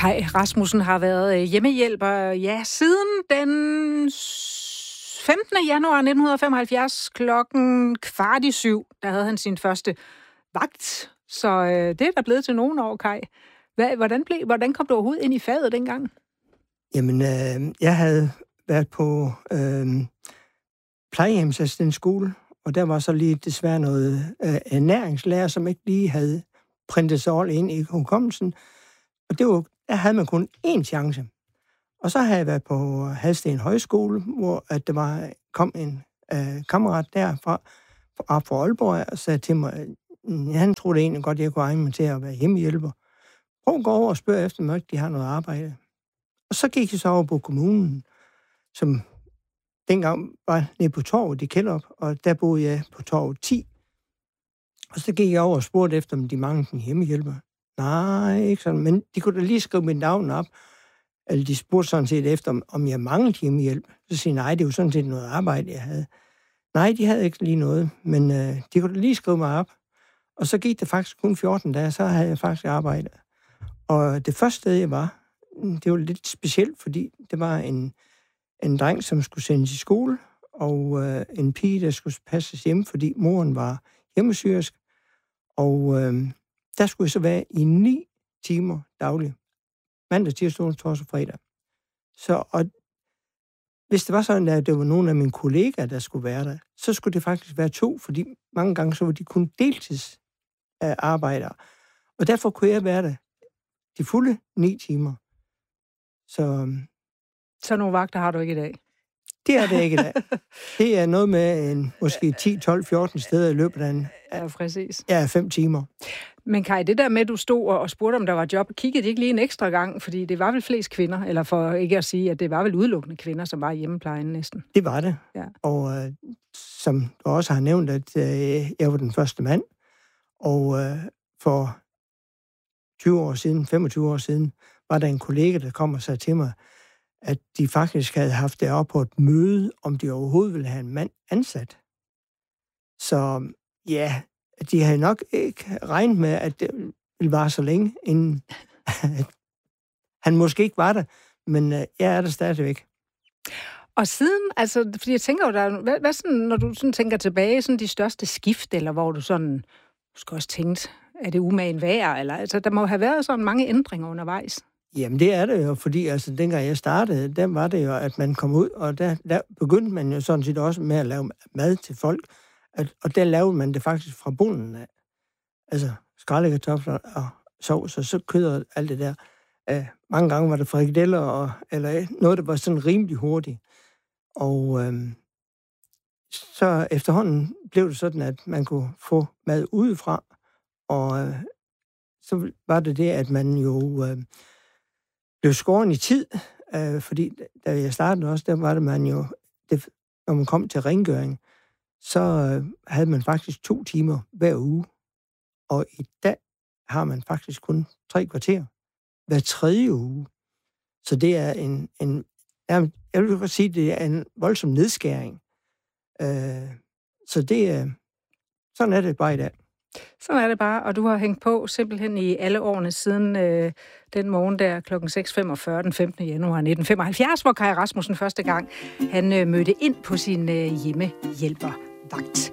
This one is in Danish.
Kai Rasmussen har været hjemmehjælper, siden den 15. januar 1975 klokken 6:15. Der havde han sin første vagt, så det er der blevet til nogle år, Kai. Hvordan kom du overhovedet ind i faget dengang? Jamen, jeg havde været på plejehjemsassistentskole, og der var så lige desværre noget ernæringslærer, som ikke lige havde printet sig all ind i hukommelsen. Og der havde man kun én chance. Og så havde jeg været på Hadsten Højskole, hvor at kom en kammerat derfra fra Aalborg, og sagde til mig, han troede egentlig godt, jeg kunne egne mig til at være hjemmehjælper. Prøv at gå over og spørge efter mig, de har noget arbejde. Og så gik jeg så over på kommunen, som dengang var nede på Torvet i Kjellerup, og der boede jeg på Torvet 10. Og så gik jeg over og spurgte efter, om de manglede en hjemmehjælper. Nej, ikke sådan, men de kunne da lige skrive mit navn op. Eller de spurgte sådan set efter, om jeg manglede hjemmehjælp. Så siger nej, det er jo sådan set noget arbejde, jeg havde. Nej, de havde ikke lige noget, men de kunne da lige skrive mig op. Og så gik det faktisk kun 14 dage, så havde jeg faktisk arbejdet. Og det første sted, jeg var, det var lidt specielt, fordi det var en dreng, som skulle sendes i skole, og en pige, der skulle passes hjem, fordi moren var hjemmesyrisk. Og der skulle jeg så være i 9 timer dagligt. Mandag, tirsdag, torsdag og fredag. Og hvis det var sådan, at det var nogle af mine kollegaer, der skulle være der, så skulle det faktisk være 2, fordi mange gange så var de kun deltidsarbejdere. Og derfor kunne jeg være der de fulde 9 timer. Så nogle vagter har du ikke i dag? Det er det ikke i dag. Det er noget med måske 10, 12, 14 steder i løbet af 5 timer. Men Kai, det der med, at du stod og spurgte, om der var job, kiggede det ikke lige en ekstra gang? Fordi det var vel flest kvinder, eller for ikke at sige, at det var vel udelukkende kvinder, som var i hjemmeplejen næsten. Det var det. Ja. Og som du også har nævnt, at jeg var den første mand. Og for 25 år siden, var der en kollega, der kom og sagde til mig, at de faktisk havde haft det op på et møde, om de overhovedet ville have en mand ansat. Så ja, de havde nok ikke regnet med, at det ville vare så længe, inden han måske ikke var der, men jeg er der stadigvæk. Og siden, altså, fordi jeg tænker jo, hvad sådan, når du sådan tænker tilbage, sådan de største skift, eller hvor du sådan, måske også tænkt, er det umagen værd, eller altså, der må have været sådan mange ændringer undervejs. Jamen, det er det jo, fordi altså, dengang jeg startede, der var det jo, at man kom ud, og der begyndte man jo sådan set også med at lave mad til folk, og der lavede man det faktisk fra bunden af. Altså, skraldekartofler og sovs, og så kød og alt det der. Mange gange var det frikadeller, eller noget, der var sådan rimelig hurtigt. Og så efterhånden blev det sådan, at man kunne få mad udefra, og så var det, at man jo blev skåret i tid, fordi da jeg startede også, der var det man jo, når man kom til rengøring, så havde man faktisk 2 timer hver uge. Og i dag har man faktisk kun 3 kvarter hver 3. uge. Så det er jeg vil godt sige, det er en voldsom nedskæring. Så sådan er det bare i dag. Sådan er det bare, og du har hængt på simpelthen i alle årene siden den morgen der kl. 6:45 den 15. januar 1975, hvor Kai Rasmussen første gang han mødte ind på sin hjemmehjælpervagt.